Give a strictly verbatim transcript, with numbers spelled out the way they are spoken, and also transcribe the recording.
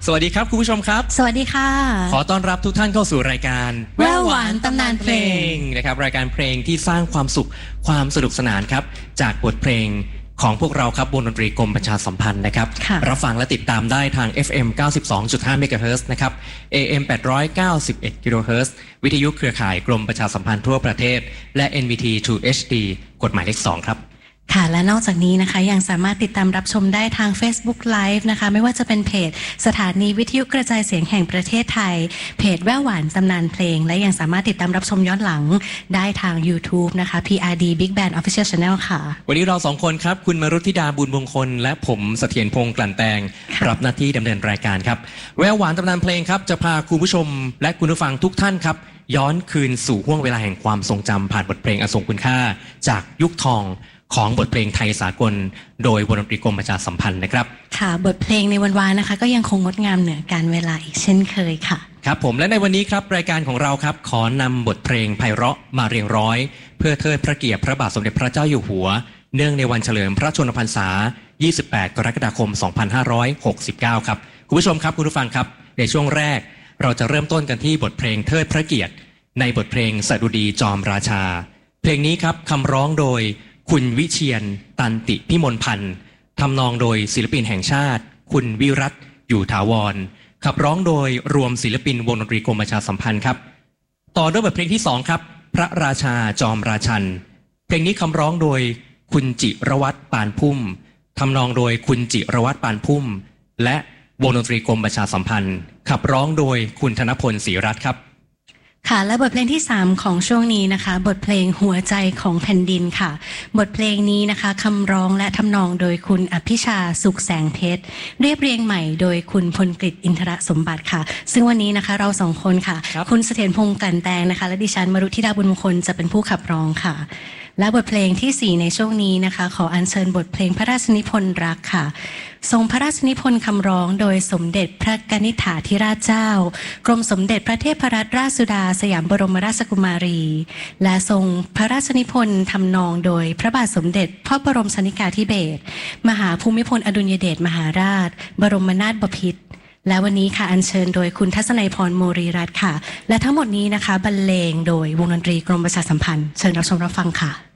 สวัสดีครับคุณผู้ชมครับสวัสดีค่ะขอต้อนรับทุกท่านเข้าสู่รายการแววหวานตำนานเพลงนะครับรายการเพลงที่สร้างความสุขความสนุกสนานครับจากบทเพลงของพวกเราครับวงดนตรีกรมประชาสัมพันธ์นะครับรับฟังและติดตามได้ทาง เอฟ เอ็ม เก้าสิบสองจุดห้า เมกะเฮิรตซ์ นะครับ เอ เอ็ม แปดร้อยเก้าสิบเอ็ด กิโลเฮิรตซ์ วิทยุเครือข่ายกรมประชาสัมพันธ์ทั่วประเทศและ เอ็น วี ที ทู เอช ดี กฎหมายเลขสองครับค่ะและนอกจากนี้นะคะยังสามารถติดตามรับชมได้ทาง Facebook Live นะคะไม่ว่าจะเป็นเพจสถานีวิทยุกระจายเสียงแห่งประเทศไทยเพจแววหวานตำนานเพลงและยังสามารถติดตามรับชมย้อนหลังได้ทาง YouTube นะคะ พี อาร์ ดี Big Band Official Channel ค่ะวันนี้เราสองคนครับคุณมรุธิดาบุญมงคลและผมเสถียรพงษ์กลั่นแตงรับหน้าที่ดำเนินรายการครับแววหวานตำนานเพลงครับจะพาคุณผู้ชมและคุณผู้ฟังทุกท่านครับย้อนคืนสู่ห้วงเวลาแห่งความทรงจำผ่านบทเพลงอันทรงคุณค่าจากยุคทองของบทเพลงไทยสากลโดยวงดนตรีกรมประชาสัมพันธ์นะครับค่ะบทเพลงในวันวานนะคะก็ยังคงงดงามเหนือการเวลาอีกเช่นเคยค่ะครับผมและในวันนี้ครับรายการของเราครับขอนำบทเพลงไพเราะมาเรียงร้อยเพื่อเทิดพระเกียรติพระบาทสมเด็จพระเจ้าอยู่หัวเนื่องในวันเฉลิมพระชนมพรรษายี่สิบแปดกรกฎาคมสองพันห้าร้อยหกสิบเก้าครับคุณผู้ชมครับคุณผู้ฟังครับในช่วงแรกเราจะเริ่มต้นกันที่บทเพลงเทิดพระเกียรติในบทเพลงสดุดีจอมราชาเพลงนี้ครับคำร้องโดยคุณวิเชียรตันติพิมลพันธ์ทำนองโดยศิลปินแห่งชาติคุณวิรัตอยู่ถาวรขับร้องโดยรวมศิลปินวงดนตรีกรมประชาสัมพันธ์ครับต่อด้วยบทเพลงที่สองครับพระราชาจอมราชันเพลงนี้คำร้องโดยคุณจิรวัตรปานพุ่มทำนองโดยคุณจิรวัตรปานพุ่มและวงดนตรีกรมประชาสัมพันธ์ขับร้องโดยคุณธนพลศรีรัตน์ครับค่ะและบทเพลงที่สามของช่วงนี้นะคะบทเพลงหัวใจของแผ่นดินค่ะบทเพลงนี้นะคะคำร้องและทำนองโดยคุณอภิชาสุขแสงเพชรเรียบเรียงใหม่โดยคุณพลกฤษอินทรสมบัติค่ะซึ่งวันนี้นะคะเราสองคนค่ะ ค, คุณเสถียรพงษ์กลั่นแตงนะคะและดิฉันมรุธิดาบุญมงคลจะเป็นผู้ขับร้องค่ะและบทเพลงที่สี่ในช่วงนี้นะคะขออัญเชิญบทเพลงพระราชนิพนธ์รักค่ะทรงพระราชนิพนธ์คำร้องโดยสมเด็จพระกนิษฐาธิราชเจ้ากรมสมเด็จพระเทพรัตนราชสุดาสยามบรมราชกุมารีและทรงพระราชนิพนธ์ทำนองโดยพระบาทสมเด็จพระบรมชนกาธิเบศรมหาภูมิพลอดุลยเดชมหาราชบรมนาถบพิตรและวันนี้ค่ะอัญเชิญโดยคุณทัศนัยพรโมรีรัตน์ค่ะและทั้งหมดนี้นะคะบรรเลงโดยวงดนตรีกรมประชาสัมพันธ์เชิญรับชมรับฟังค่ะ